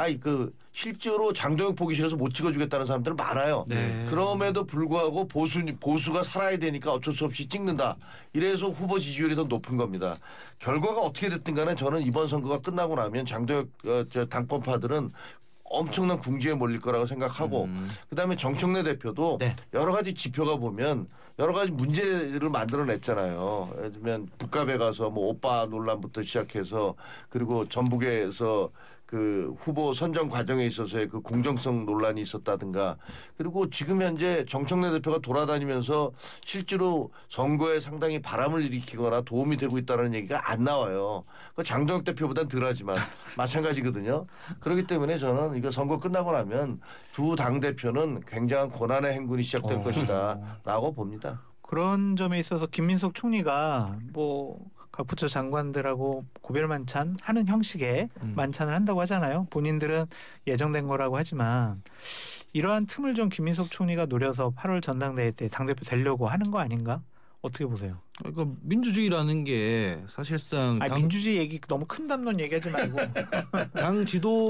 실제로 장동혁 보기 싫어서 못 찍어주겠다는 사람들 많아요. 그럼에도 불구하고 보수가 살아야 되니까 어쩔 수 없이 찍는다. 이래서 후보 지지율이 더 높은 겁니다. 결과가 어떻게 됐든 간에 저는 이번 선거가 끝나고 나면 장동혁 당권파들은 엄청난 궁지에 몰릴 거라고 생각하고 그다음에 정청래 대표도 여러 가지 지표가 보면 여러 가지 문제를 만들어냈잖아요. 예를 들면 북갑에 가서 뭐 오빠 논란부터 시작해서 그리고 전북에서 그 후보 선정 과정에 있어서의 그 공정성 논란이 있었다든가 그리고 지금 현재 정청래 대표가 돌아다니면서 실제로 선거에 상당히 바람을 일으키거나 도움이 되고 있다는 얘기가 안 나와요. 장동혁 대표보다는 덜하지만 마찬가지거든요. 그렇기 때문에 저는 이거 선거 끝나고 나면 두 당 대표는 굉장한 고난의 행군이 시작될 것이다라고 봅니다. 그런 점에 있어서 김민석 총리가 각 부처 장관들하고 고별 만찬 하는 형식의 만찬을 한다고 하잖아요. 본인들은 예정된 거라고 하지만 이러한 틈을 좀 김민석 총리가 노려서 8월 전당대회 때 당대표 되려고 하는 거 아닌가? 어떻게 보세요? 그러니까 민주주의라는 게 사실상 민주주의 얘기 너무 큰 담론 얘기하지 말고 당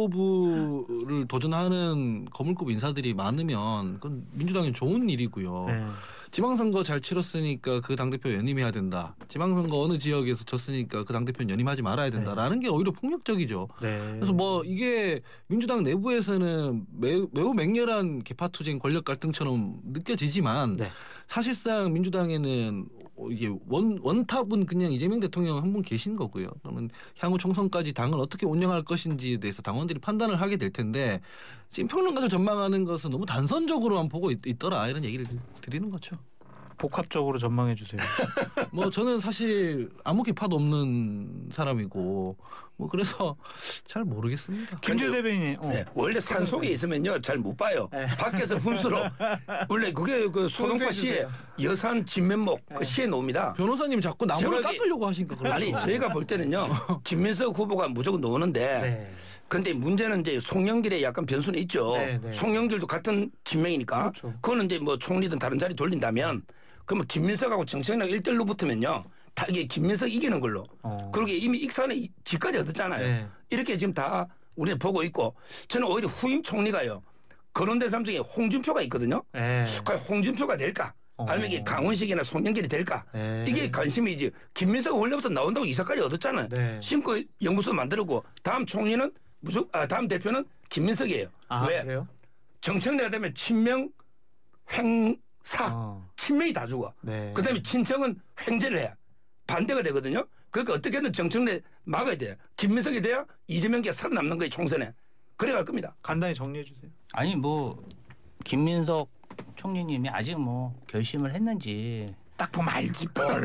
지도부를 도전하는 거물급 인사들이 많으면 그건 민주당에 좋은 일이고요. 지방선거 잘 치렀으니까 그 당대표 연임해야 된다. 지방선거 어느 지역에서 졌으니까 그 당대표는 연임하지 말아야 된다라는 게 오히려 폭력적이죠. 그래서 이게 민주당 내부에서는 매우 맹렬한 개파투쟁 권력 갈등처럼 느껴지지만 사실상 민주당에는 이게 원탑은 그냥 이재명 대통령 한 분 계신 거고요. 그러면 향후 총선까지 당을 어떻게 운영할 것인지에 대해서 당원들이 판단을 하게 될 텐데 지금 평론가들 전망하는 것은 너무 단선적으로만 보고 있더라 이런 얘기를 드리는 거죠. 복합적으로 전망해 주세요. 저는 사실 아무 개파도 없는 사람이고 그래서 잘 모르겠습니다. 김재우 대변인 원래 산 속에 있으면요 잘 못 봐요. 밖에서 훈수로 원래 그게 그 소동파 시에 여산 진면목 그 시에 나옵니다. 변호사님 자꾸 나무를 깎으려고 하시니까 그렇죠. 아니 저희가 볼 때는요 김민석 후보가 무조건 나오는데 근데 문제는 이제 송영길에 약간 변수는 있죠. 송영길도 같은 진명이니까 그거는 이제 뭐 총리든 다른 자리 돌린다면 그러면 김민석하고 정청래가 1대1로 붙으면요. 다 이게 김민석 이기는 걸로. 그리고 이미 익산에 지까지 얻었잖아요. 이렇게 지금 다 우리는 보고 있고 저는 오히려 후임 총리가요. 거론된 사람 중에 홍준표가 있거든요. 과연 홍준표가 될까? 아니면 이게 강훈식이나 송영길이 될까? 이게 관심이지. 김민석은 원래부터 나온다고 이사까지 얻었잖아요. 신고 연구소 만들고 다음 총리는 다음 대표는 김민석이에요. 왜? 그래요? 정청래가 되면 친명 횡사 친명이 다 죽어. 그다음에 친청은 횡재를 해야 반대가 되거든요. 그러니까 어떻게든 정청래 막아야 돼요. 김민석이 돼야 이재명이 살아남는 거예요. 총선에. 그래 갈 겁니다. 간단히 정리해 주세요. 아니 김민석 총리님이 아직 결심을 했는지 딱 보면 알지 뭘.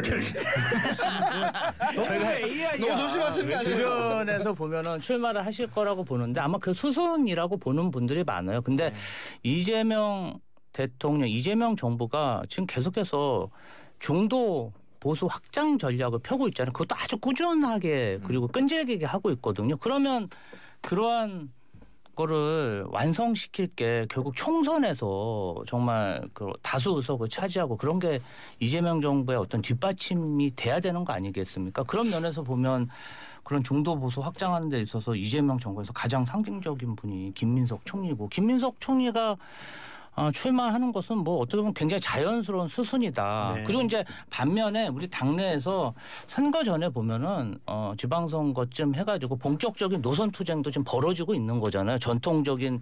저희가 AI야. 너무 조심하시는 거 아니에요? 주변에서 보면은 출마를 하실 거라고 보는데 아마 그 수순이라고 보는 분들이 많아요. 근데 이재명 대통령, 이재명 정부가 지금 계속해서 중도 보수 확장 전략을 펴고 있잖아요. 그것도 아주 꾸준하게 그리고 끈질기게 하고 있거든요. 그러면 그러한 그거를 완성시킬 게 결국 총선에서 정말 그 다수 의석을 차지하고 그런 게 이재명 정부의 어떤 뒷받침이 돼야 되는 거 아니겠습니까? 그런 면에서 보면 그런 중도 보수 확장하는 데 있어서 이재명 정부에서 가장 상징적인 분이 김민석 총리고 김민석 총리가 출마하는 것은 뭐 어떻게 보면 굉장히 자연스러운 수순이다. 네. 그리고 이제 반면에 우리 당내에서 선거 전에 보면은 지방선거쯤 해가지고 본격적인 노선 투쟁도 지금 벌어지고 있는 거잖아요. 전통적인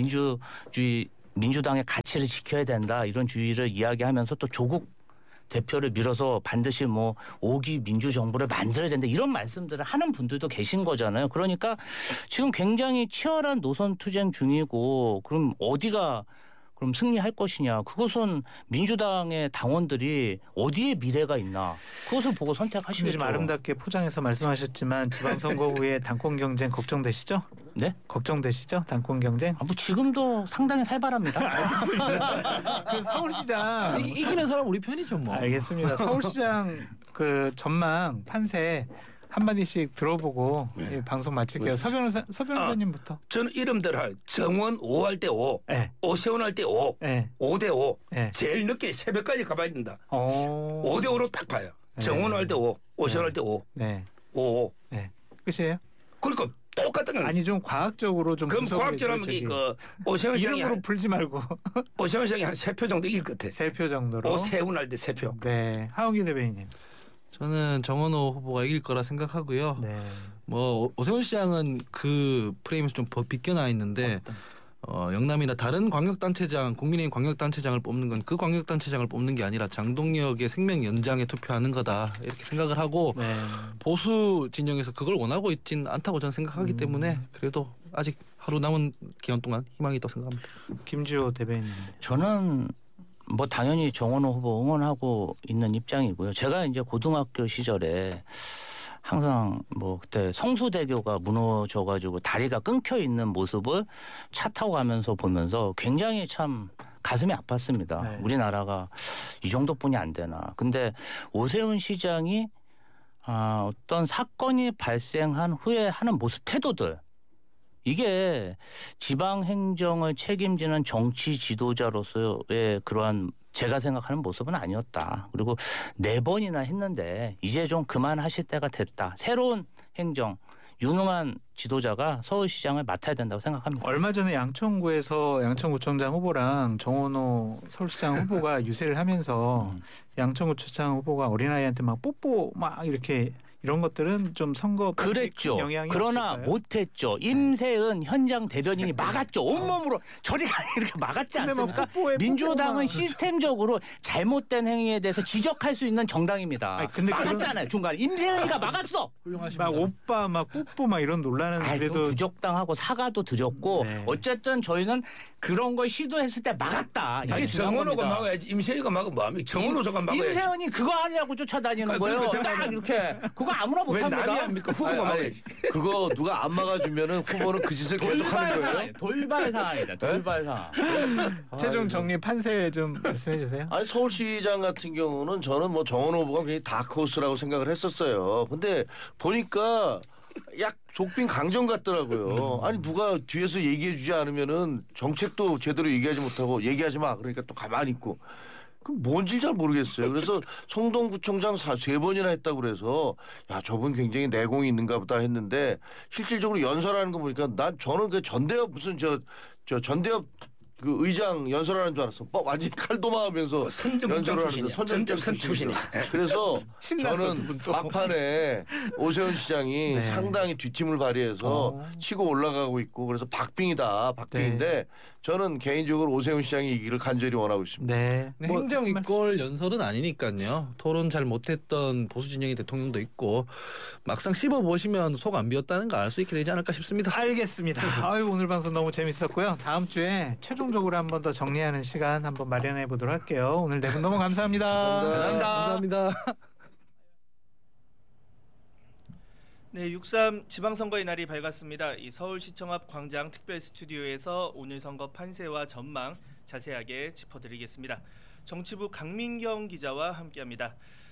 민주당의 가치를 지켜야 된다 이런 주의를 이야기하면서 또 조국 대표를 밀어서 반드시 뭐 5기 민주정부를 만들어야 된다 이런 말씀들을 하는 분들도 계신 거잖아요. 그러니까 지금 굉장히 치열한 노선 투쟁 중이고 그럼 어디가 그럼 승리할 것이냐. 그것은 민주당의 당원들이 어디에 미래가 있나. 그것을 보고 선택하시겠죠. 좀 아름답게 포장해서 말씀하셨지만 지방선거 후에 당권 경쟁 걱정되시죠? 네? 걱정되시죠? 당권 경쟁? 뭐 지금도 상당히 살벌합니다. 알겠습니다. 그 서울시장 이기는 사람 우리 편이죠 뭐. 알겠습니다. 서울시장 그 전망 판세 한마디씩 들어보고 네. 방송 마칠게요. 서 변호사님부터. 저는 이름대로 정원 5 할 때 5, 네. 오세훈 할 때 5, 네. 5대 5. 네. 제일 늦게 새벽까지 가봐야 된다. 5대 5로 딱 봐요. 정원 할 때 5, 오세훈 할 때 5, 네. 5. 네. 끝이에요? 그러니까 똑같은 건 아니 좀 과학적으로 좀. 그럼 과학적으로 하면 그 오세훈 시장이 이름으로 풀지 말고 오세훈 시장이 한 3표 정도 이길 것 같아. 3표 정도로. 오세훈 할 때 3표. 네. 하은기 대변인님. 저는 정원호 후보가 이길 거라 생각하고요. 네. 뭐 오세훈 시장은 그 프레임에서 좀 비껴나 있는데 영남이나 다른 광역단체장, 국민의힘 광역단체장을 뽑는 건 그 광역단체장을 뽑는 게 아니라 장동혁의 생명 연장에 투표하는 거다 이렇게 생각을 하고 네. 보수 진영에서 그걸 원하고 있진 않다고 저는 생각하기 때문에 그래도 아직 하루 남은 기간 동안 희망이 있다고 생각합니다. 김주호 대변인. 저는 뭐 당연히 정원호 후보 응원하고 있는 입장이고요. 제가 이제 고등학교 시절에 항상 뭐 그때 성수대교가 무너져가지고 다리가 끊겨 있는 모습을 차 타고 가면서 보면서 굉장히 참 가슴이 아팠습니다. 네. 우리나라가 이 정도뿐이 안 되나. 근데 오세훈 시장이 어떤 사건이 발생한 후에 하는 모습 태도들 이게 지방 행정을 책임지는 정치 지도자로서의 그러한 제가 생각하는 모습은 아니었다. 그리고 4번이나 했는데 이제 좀 그만하실 때가 됐다. 새로운 행정, 유능한 지도자가 서울시장을 맡아야 된다고 생각합니다. 얼마 전에 양천구에서 양천구청장 후보랑 정원호 서울시장 후보가 유세를 하면서 양천구청장 후보가 어린아이한테 막 뽀뽀 막 이렇게 이런 것들은 좀 선거 그랬죠. 영향이 그러나 없을까요? 못했죠. 임세은 현장 대변인이 막았죠. 온몸으로 저리 가 이렇게 막았지 않습니까? 민주당은 시스템적으로 잘못된 행위에 대해서 지적할 수 있는 정당입니다. 아니, 근데 막았잖아요. 중간에 임세은이가 막았어. 훌륭하십니다. 막 오빠 막 뽀뽀 막 이런 논란은 그래도 부적당하고 사과도 드렸고 네. 어쨌든 저희는 그런 걸 시도했을 때 막았다. 이게 정원호가 막아야지. 임세은이가 막으면 뭐합니까? 정원호가 막아야지. 임세은이 그거 하려고 쫓아다니는 거예요. 딱 이렇게 그거 아무나 못합니다. 왜 남이 합니까? 후보가 막아야지. 그거 누가 안 막아주면은 후보는 그 짓을 계속하는 거예요. 돌발 상황이다. 돌발 상황. 최종 정리 판세 좀 말씀해 주세요. 아니 서울시장 같은 경우는 저는 뭐 정원 후보가 굉장히 다크호스라고 생각을 했었어요. 근데 보니까 약 속빈 강정 같더라고요. 아니 누가 뒤에서 얘기해주지 않으면은 정책도 제대로 얘기하지 못하고 얘기하지 마. 그러니까 또 가만히 있고. 그 뭔지 잘 모르겠어요. 그래서 성동구청장 3번이나 했다고 그래서 야 저분 굉장히 내공이 있는가 보다 했는데 실질적으로 연설하는 거 보니까 저는 그 전대협 무슨 저 전대협 그 의장 연설하는 줄 알았어. 완전히 칼도마하면서 연설을 하는데 선전 출신이. 그래서 저는 막판에 오세훈 시장이 네. 상당히 뒷힘을 발휘해서 치고 올라가고 있고 그래서 박빙이다. 박빙인데 네. 저는 개인적으로 오세훈 시장이 이기를 간절히 원하고 있습니다. 네. 뭐, 행정 이권 연설은 아니니까요. 토론 잘 못했던 보수 진영의 대통령도 있고 막상 씹어보시면 속 안 비었다는 거 알 수 있게 되지 않을까 싶습니다. 알겠습니다. 아유, 오늘 방송 너무 재밌었고요. 다음 주에 최종적으로 한 번 더 정리하는 시간 한번 마련해 보도록 할게요. 오늘 네 분 너무 감사합니다. 감사합니다. 네, 6.3 지방선거의 날이 밝았습니다. 이 서울시청 앞 광장 특별 스튜디오에서 오늘 선거 판세와 전망 자세하게 짚어드리겠습니다. 정치부 강민경 기자와 함께합니다.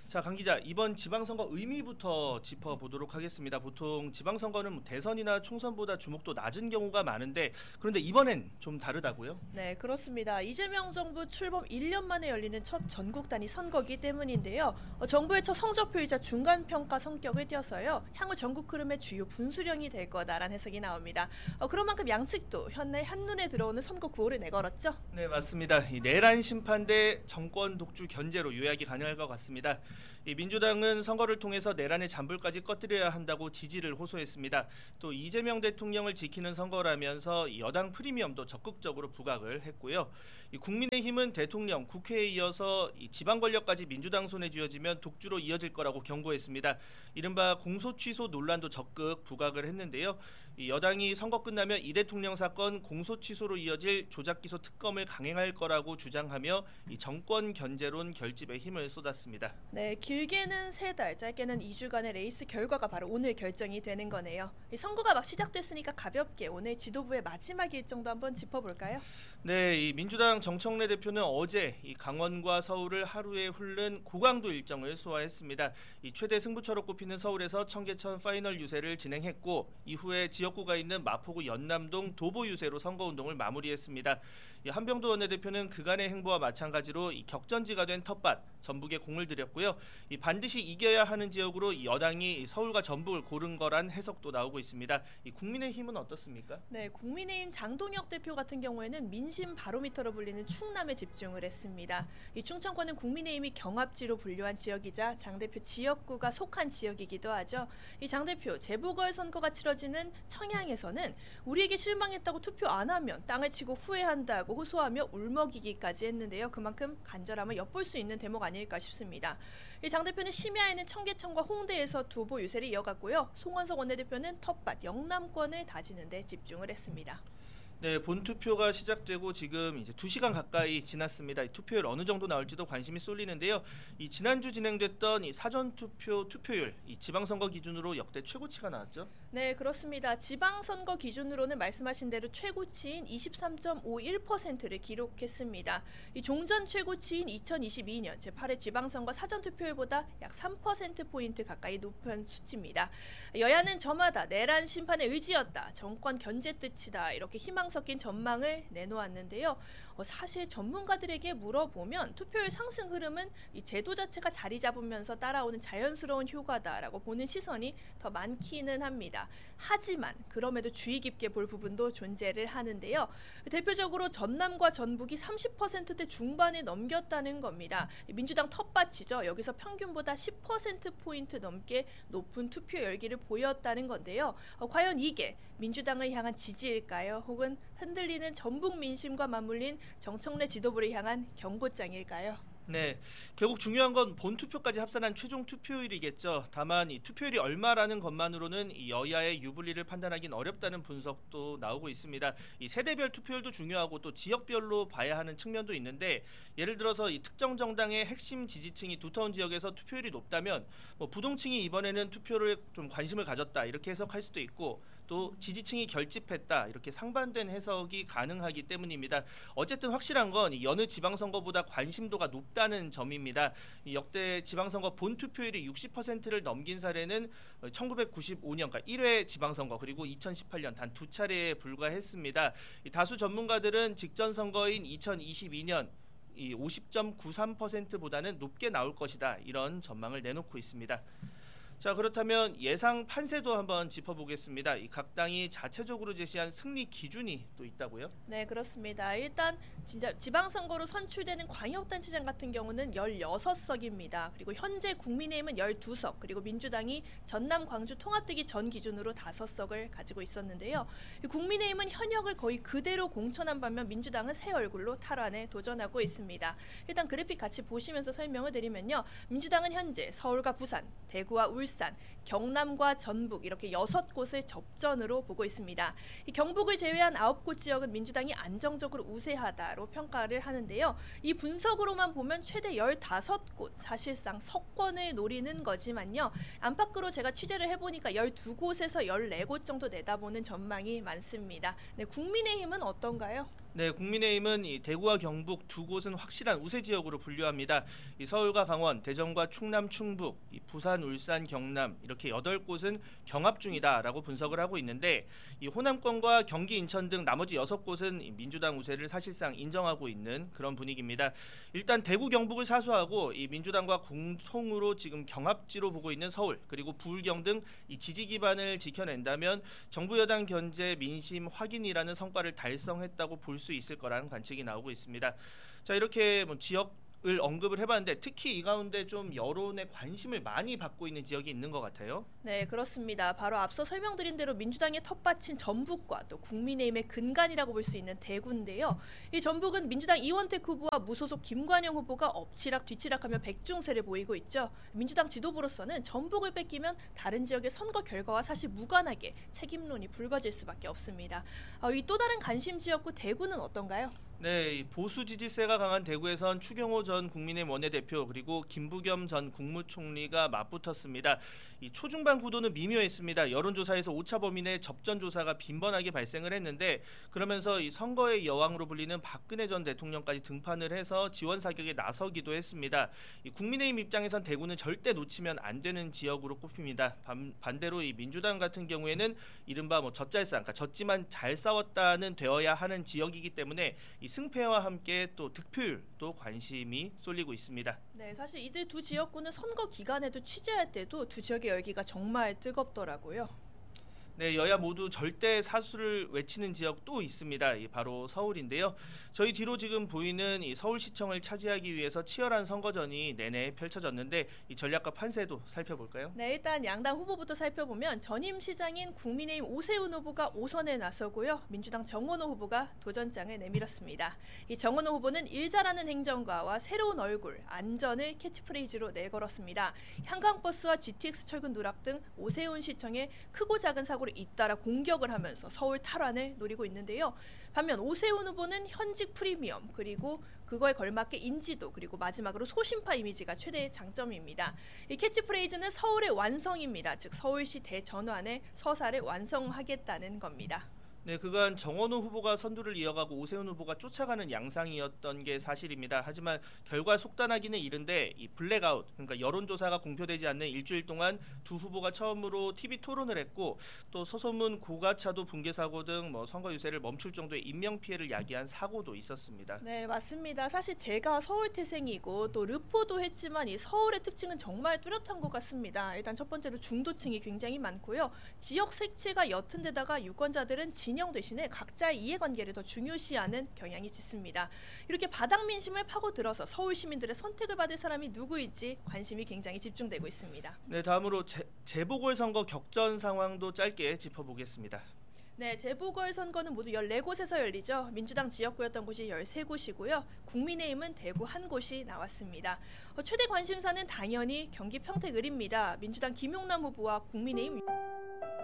자, 강 기자, 이번 지방선거 의미부터 짚어보도록 하겠습니다. 보통 지방선거는 대선이나 총선보다 주목도 낮은 경우가 많은데 그런데 이번엔 좀 다르다고요? 네, 그렇습니다. 이재명 정부 출범 1년 만에 열리는 첫 전국 단위 선거기 때문인데요. 정부의 첫 성적표이자 중간평가 성격을 띄어서요. 향후 전국 흐름의 주요 분수령이 될 거다라는 해석이 나옵니다. 그런 만큼 양측도 현내 한눈에 들어오는 선거 구호를 내걸었죠? 네, 맞습니다. 이 내란 심판 대 정권 독주 견제로 요약이 가능할 것 같습니다. 이 민주당은 선거를 통해서 내란의 잔불까지 꺼뜨려야 한다고 지지를 호소했습니다. 또 이재명 대통령을 지키는 선거라면서 여당 프리미엄도 적극적으로 부각을 했고요. 이 국민의힘은 대통령, 국회에 이어서 이 지방 권력까지 민주당 손에 쥐어지면 독주로 이어질 거라고 경고했습니다. 이른바 공소 취소 논란도 적극 부각을 했는데요. 이 여당이 선거 끝나면 이 대통령 사건 공소 취소로 이어질 조작 기소 특검을 강행할 거라고 주장하며 이 정권 견제론 결집에 힘을 쏟았습니다. 네, 길게는 3달, 짧게는 2주간의 레이스 결과가 바로 오늘 결정이 되는 거네요. 이 선거가 막 시작됐으니까 가볍게 오늘 지도부의 마지막 일정도 한번 짚어볼까요? 네, 이 민주당 정청래 대표는 어제 이 강원과 서울을 하루에 훑는 고강도 일정을 소화했습니다. 이 최대 승부처로 꼽히는 서울에서 청계천 파이널 유세를 진행했고 이후에 지역구가 있는 마포구 연남동 도보 유세로 선거운동을 마무리했습니다. 이 한병도 원내대표는 그간의 행보와 마찬가지로 이 격전지가 된 텃밭 전북에 공을 들였고요. 이 반드시 이겨야 하는 지역으로 이 여당이 서울과 전북을 고른 거란 해석도 나오고 있습니다. 이 국민의힘은 어떻습니까? 네, 국민의힘 장동혁 대표 같은 경우에는 민심 바로미터로 불리는 충남에 집중을 했습니다. 이 충청권은 국민의힘이 경합지로 분류한 지역이자 장 대표 지역구가 속한 지역이기도 하죠. 이 장 대표 재보궐선거가 치러지는 청양에서는 우리에게 실망했다고 투표 안 하면 땅을 치고 후회한다고 호소하며 울먹이기까지 했는데요. 그만큼 간절함을 엿볼 수 있는 대목 아닐까 싶습니다. 이 장 대표는 심야에는 청계천과 홍대에서 도보 유세를 이어갔고요. 송원석 원내대표는 텃밭 영남권을 다지는 데 집중을 했습니다. 네, 본투표가 시작되고 지금 이제 2시간 가까이 지났습니다. 이 투표율 어느 정도 나올지도 관심이 쏠리는데요. 이 지난주 진행됐던 이 사전 투표율, 이 지방선거 기준으로 역대 최고치가 나왔죠? 네, 그렇습니다. 지방선거 기준으로는 말씀하신 대로 최고치인 23.51%를 기록했습니다. 이 종전 최고치인 2022년 제8회 지방선거 사전 투표율보다 약 3%포인트 가까이 높은 수치입니다. 여야는 저마다 내란 심판의 의지였다, 정권 견제 뜻이다 이렇게 희망 섞인 전망을 내놓았는데요. 사실 전문가들에게 물어보면 투표율 상승 흐름은 이 제도 자체가 자리 잡으면서 따라오는 자연스러운 효과다라고 보는 시선이 더 많기는 합니다. 하지만 그럼에도 주의 깊게 볼 부분도 존재를 하는데요. 대표적으로 전남과 전북이 30%대 중반에 넘겼다는 겁니다. 민주당 텃밭이죠. 여기서 평균보다 10%포인트 넘게 높은 투표 열기를 보였다는 건데요. 과연 이게 민주당을 향한 지지일까요? 혹은 흔들리는 전북 민심과 맞물린 정청래 지도부를 향한 경고장일까요? 네, 결국 중요한 건 본투표까지 합산한 최종 투표율이겠죠. 다만 이 투표율이 얼마라는 것만으로는 이 여야의 유불리를 판단하기는 어렵다는 분석도 나오고 있습니다. 이 세대별 투표율도 중요하고 또 지역별로 봐야 하는 측면도 있는데 예를 들어서 이 특정 정당의 핵심 지지층이 두터운 지역에서 투표율이 높다면 부동층이 이번에는 투표를 좀 관심을 가졌다 이렇게 해석할 수도 있고 또 지지층이 결집했다 이렇게 상반된 해석이 가능하기 때문입니다. 어쨌든 확실한 건 여느 지방선거보다 관심도가 높다는 점입니다. 역대 지방선거 본투표율이 60%를 넘긴 사례는 1995년 그러니까 1회 지방선거 그리고 2018년 단 2차례에 불과했습니다. 다수 전문가들은 직전 선거인 2022년 이 50.93%보다는 높게 나올 것이다 이런 전망을 내놓고 있습니다. 자, 그렇다면 예상 판세도 한번 짚어보겠습니다. 이 각 당이 자체적으로 제시한 승리 기준이 또 있다고요? 네, 그렇습니다. 일단 진짜 지방선거로 선출되는 광역단체장 같은 경우는 16석입니다. 그리고 현재 국민의힘은 12석, 그리고 민주당이 전남 광주 통합되기 전 기준으로 5석을 가지고 있었는데요. 국민의힘은 현역을 거의 그대로 공천한 반면 민주당은 새 얼굴로 탈환에 도전하고 있습니다. 일단 그래픽 같이 보시면서 설명을 드리면요. 민주당은 현재 서울과 부산, 대구와 울산, 경남과 전북 이렇게 6곳을 접전으로 보고 있습니다. 이 경북을 제외한 9곳 지역은 민주당이 안정적으로 우세하다로 평가를 하는데요. 이 분석으로만 보면 최대 15곳 사실상 석권을 노리는 거지만요. 안팎으로 제가 취재를 해보니까 12곳에서 14곳 정도 내다보는 전망이 많습니다. 네, 국민의힘은 어떤가요? 네, 국민의힘은 이 대구와 경북 두 곳은 확실한 우세 지역으로 분류합니다. 이 서울과 강원, 대전과 충남, 충북, 이 부산, 울산, 경남 이렇게 8곳은 경합 중이다라고 분석을 하고 있는데 이 호남권과 경기, 인천 등 나머지 6곳은 민주당 우세를 사실상 인정하고 있는 그런 분위기입니다. 일단 대구, 경북을 사수하고 이 민주당과 공통으로 지금 경합지로 보고 있는 서울 그리고 부울경 등 이 지지 기반을 지켜낸다면 정부 여당 견제 민심 확인이라는 성과를 달성했다고 볼 수 있을 거라는 관측이 나오고 있습니다. 자, 이렇게 뭐 지역을 언급을 해봤는데 특히 이 가운데 좀 여론의 관심을 많이 받고 있는 지역이 있는 것 같아요. 네, 그렇습니다. 바로 앞서 설명드린 대로 민주당의 텃밭인 전북과 또 국민의힘의 근간이라고 볼 수 있는 대구인데요. 이 전북은 민주당 이원택 후보와 무소속 김관영 후보가 엎치락 뒤치락하며 백중세를 보이고 있죠. 민주당 지도부로서는 전북을 뺏기면 다른 지역의 선거 결과와 사실 무관하게 책임론이 불거질 수밖에 없습니다. 이 또 다른 관심 지역구 대구는 어떤가요? 네, 보수 지지세가 강한 대구에선 추경호 전 국민의힘 원내대표 그리고 김부겸 전 국무총리가 맞붙었습니다. 이 초중반 구도는 미묘했습니다. 여론조사에서 오차 범위 내 접전조사가 빈번하게 발생을 했는데 그러면서 이 선거의 여왕으로 불리는 박근혜 전 대통령까지 등판을 해서 지원 사격에 나서기도 했습니다. 이 국민의힘 입장에선 대구는 절대 놓치면 안 되는 지역으로 꼽힙니다. 반대로 이 민주당 같은 경우에는 이른바 뭐 젖잘싸, 그러니까 졌지만 잘 싸웠다는 되어야 하는 지역이기 때문에 이 승패와 함께 또 득표율도 관심이 쏠리고 있습니다. 네, 사실 이들 두 지역구는 선거 기간에도 취재할 때도 두 지역의 열기가 정말 뜨겁더라고요. 네, 여야 모두 절대 사수를 외치는 지역 또 있습니다. 바로 서울인데요. 저희 뒤로 지금 보이는 이 서울시청을 차지하기 위해서 치열한 선거전이 내내 펼쳐졌는데 이 전략과 판세도 살펴볼까요? 네, 일단 양당 후보부터 살펴보면 전임 시장인 국민의힘 오세훈 후보가 5선에 나서고요. 민주당 정원호 후보가 도전장을 내밀었습니다. 이 정원호 후보는 일 잘하는 행정가와 새로운 얼굴, 안전을 캐치프레이즈로 내걸었습니다. 한강버스와 GTX 철근 누락 등 오세훈 시청에 크고 작은 사고를 잇따라 공격을 하면서 서울 탈환을 노리고 있는데요. 반면 오세훈 후보는 현직 프리미엄 그리고 그거에 걸맞게 인지도 그리고 마지막으로 소신파 이미지가 최대의 장점입니다. 이 캐치프레이즈는 서울의 완성입니다. 즉 서울시 대전환의 서사를 완성하겠다는 겁니다. 네, 그간 정원호 후보가 선두를 이어가고 오세훈 후보가 쫓아가는 양상이었던 게 사실입니다. 하지만 결과 속단하기는 이른데 이 블랙아웃, 그러니까 여론조사가 공표되지 않는 일주일 동안 두 후보가 처음으로 TV 토론을 했고 또 소소문 고가차도 붕괴 사고 등 뭐 선거 유세를 멈출 정도의 인명 피해를 야기한 사고도 있었습니다. 네, 맞습니다. 사실 제가 서울 태생이고 또 르포도 했지만 이 서울의 특징은 정말 뚜렷한 것 같습니다. 일단 첫 번째로 중도층이 굉장히 많고요. 지역 색채가 옅은 데다가 유권자들은 진영 대신에 각자의 이해관계를 더 중요시하는 경향이 짙습니다. 이렇게 바닥 민심을 파고들어서 서울 시민들의 선택을 받을 사람이 누구일지 관심이 굉장히 집중되고 있습니다. 네, 다음으로 재보궐선거 격전 상황도 짧게 짚어보겠습니다. 네, 재보궐선거는 모두 14곳에서 열리죠. 민주당 지역구였던 곳이 13곳이고요. 국민의힘은 대구 한 곳이 나왔습니다. 최대 관심사는 당연히 경기 평택을입니다. 민주당 김용남 후보와 국민의힘